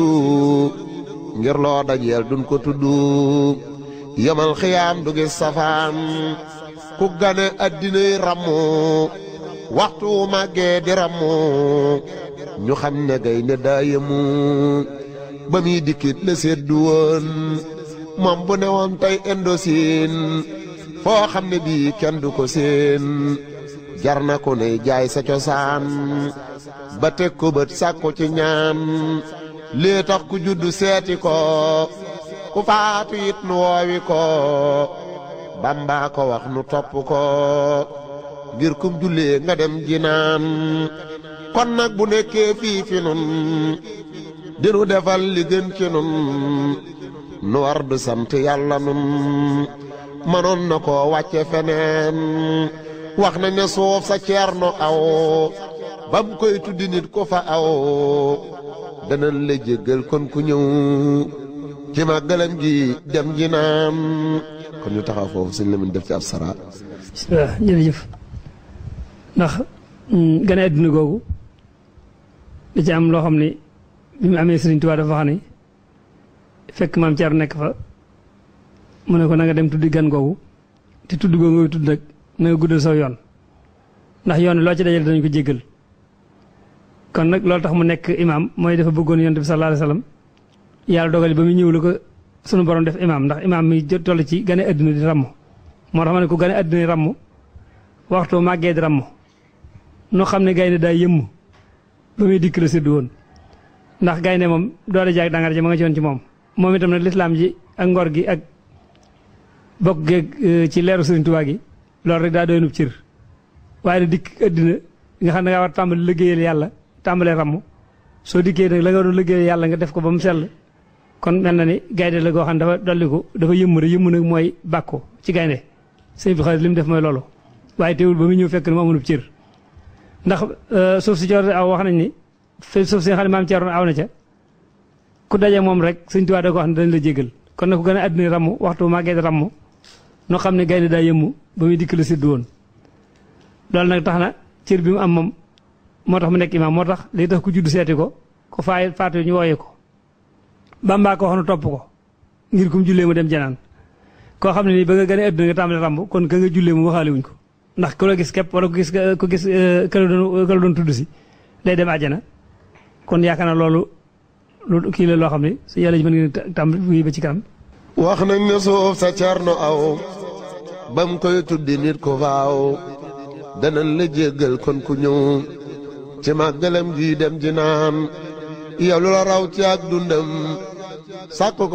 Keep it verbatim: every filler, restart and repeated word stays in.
ngir loo dajeel duñ ko tudd yamal xiyaam du gis safaan ku gane addinay rammu waxtu màggee di rammu ñu xam ne gaynde daa yemu ba muy dikkit la seddu woon moom bu ne woon tey Indochine foo xam ne bii kenn du ko seen jar na ko ne jaay sa cosaan ba teg ko bët sàkku ci ñaan lii tax ku juddu seeti ko ku faatu it nu woowi ko Bamba ko wax nu topp ko ngir kum jullee nga dem jinaan kon nag bu nekkee fii fi nun dinu defal li gën ci nun nu war du sant yàlla nun mënoon na ko wàcce feneen wax nañ ne suuf sa ceerno aw bam koy tuddi nit ko fa aw danañ la jéggal kon ku ñëw ci màggalam gi dem ji naan kon ñu taxaw foofu sëñ Lamine def ci ab sara. bismillah jërëjëf ndax gane àdduna googu da ci am loo xam ne bi mu amee Sëriñ Tuubaa dafa wax ni fekk maam Ceerno nekk fa mu ne ko na nga dem tuddi gan googu te tudd googu nga tudd nag na nga guddal saw yoon ndax yoon loo ci dajale dañu ko jéggal kon nag loolu tax mu nekk imaam mooy dafa bëggoon yonent bi sallallahu alayhi wa sallam yàlla dogal ba mu ñëw la ko sunu borom def imaam ndax imaam mi jot toll ci gane àdduna di ramm moo tax ma ne ko gane àdduna di ramm waxtu màggee di ramm noo xam ne gaynde daa yëmm ba muy dikk la séddu woon ndax gaynde moom doole jaag dangar ji ma nga ci woon ci moom moom itam nag lislaam ji ak ngor gi ak bokk geeg ci leeru Sëriñ Tuubaa gi loolu rek daa doy nub cër waaye nag dikk àddina nga xam ne ngaa war tàmbali liggéeyal yàlla tàmbalee ramm soo dikkee nag la nga doon liggéeyal yàlla nga def ko ba mu sell kon mel na ni gaynde la goo xam ne dafa dolliku dafa yëmm rek yëmm nag mooy bàkku ci gaynde sëñ bi xarit li mu def mooy loolu waaye teewul ba mu ñëw fekk na mu amunub cër ndax suuf si coor aw wax nañ ni suuf si nga xam ne maam Ceerno aw na ca ku daje moom rek Sëñ Tuubaa da ko wax ne dañ la jéggal kon nag ku gën a àddina ramm waxtu màggee di ramm noo xam ne gaynde daa yëmmu ba muy dikk la séddu woon loolu nag tax na cër bi mu am moom moo tax mu nekk imaam moo tax li tax ku judd seeti ko ku faay faatu ñu wooyee ko Bamba ko wax nu topp ko ngir kum jullee mu dem janaan koo xam ne nii ba nga gën a àddina nga tàmbali ramb kon ka nga jullee mu waxaale wuñ ko ndax ku la gis képp wala ku gis ku gis ka la doon ka la doon tudd si day dem àjjana kon yaakaar naa loolu lu kii la loo xam ne su yàlla ji mën ngeen tàmbali ba ci kanam. wax nañ ne suuf sa Ceerno aw bam koy tuddi nit ko faaw danañ la jéggal kon ku ñëw ci màggalam gi dem ji naan yow lu la raw ci ak dundam sàkk ko